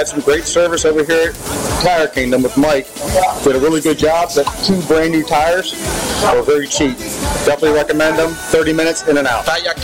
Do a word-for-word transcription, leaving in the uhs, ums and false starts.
had some great service over here at Tire Kingdom with Mike. Did a really good job. The two brand new tires were very cheap. Definitely recommend them. thirty minutes in and out.